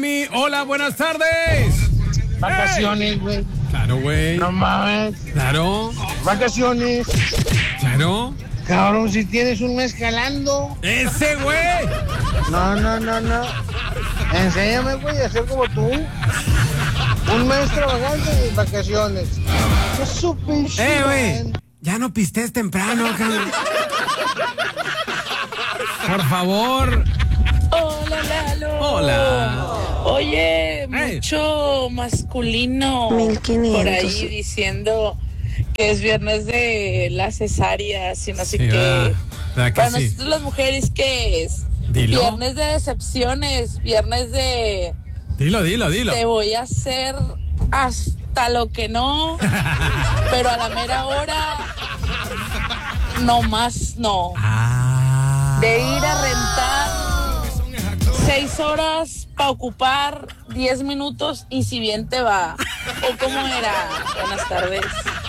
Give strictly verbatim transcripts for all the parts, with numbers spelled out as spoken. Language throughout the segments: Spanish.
Mi, hola, buenas tardes. Vacaciones, güey. Hey. Claro, güey. No mames. Claro. Vacaciones. Claro. Cabrón, si tienes un mes jalando. Ese, güey. No, no, no, no. Enséñame, güey, a ser como tú. Un mes trabajando y vacaciones. ¡Qué súper! Eh, güey. Ya no pistes temprano, cabrón. Por favor. Hola, Lalo. Hola. Oye, Hey. mucho masculino mil quinientos. por ahí diciendo que es viernes de las cesáreas y no sé Sí, qué. ¿verdad? ¿Verdad que Para sí? nosotros las mujeres, ¿qué es? Dilo. Viernes de decepciones, viernes de Dilo, dilo, dilo. te voy a hacer hasta lo que no, pero a la mera hora, no más no. Ah. De ir a rentar seis horas para ocupar diez minutos y si bien te va. ¿O cómo era? Buenas tardes.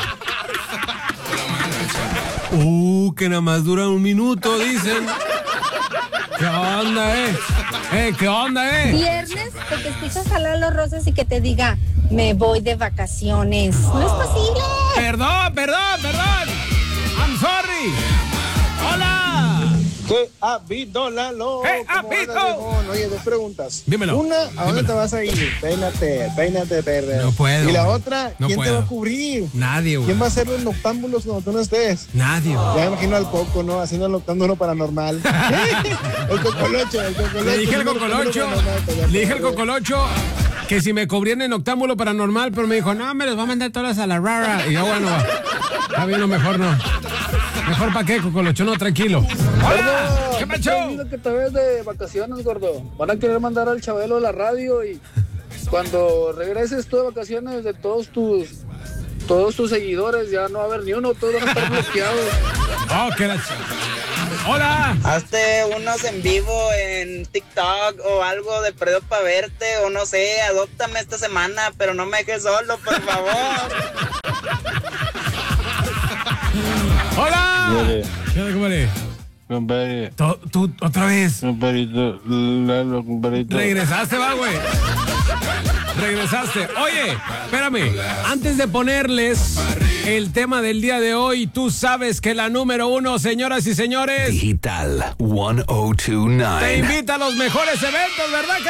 Uh, que nada más dura un minuto, dicen. ¿Qué onda, eh? Eh, ¿qué onda, eh? Viernes que te escuchas a Lalo Rosas y que te diga, me voy de vacaciones. No es posible. Perdón, perdón, perdón. I'm sorry. Hola. ¿Qué ha habido, Lalo? ¿Qué ha ¿Cómo andas, habido? viejón? Oye, dos preguntas. Dímelo. Una, ¿a dónde Dímelo. te vas a ir? Peínate, peínate, perro. No puedo, Y la güey. otra, No ¿quién puedo. te va a cubrir? Nadie, güey. ¿Quién va a hacer los noctámbulos cuando tú no estés? Nadie, güey. Ya me imagino al Coco, ¿no? Haciendo el noctámbulo paranormal. el cocolocho, el cocolocho. Le dije al número- cocolocho, número paranormal, le dije al perro. cocolocho que si me cubrían en octámbulo paranormal, pero me dijo, no, me los va a mandar todas a la rara. Y yo, bueno, va. Está bien, no, mejor no. Mejor para qué, cocolocho, no, tranquilo. Hola, ¿qué pasó? que te ves de vacaciones, gordo. Van a querer mandar al Chabelo a la radio y cuando regreses tú de vacaciones de todos tus todos tus seguidores ya no va a haber ni uno, todos van a estar bloqueados. Oh, que la ch- Hola. Hazte unos en vivo en TikTok o algo de perdido para verte o no sé, adóptame esta semana, pero no me dejes solo, por favor. Hola. Compadre. ¿Qué onda, compadre? Compadre, To- Tú, otra vez. compadrito, Lalo, compadrito. Regresaste, va, güey. Regresaste. Oye, espérame. Antes de ponerles el tema del día de hoy, tú sabes que la número uno, señoras y señores, Digital ciento veintidós punto te nueve. invita a los mejores eventos, ¿verdad que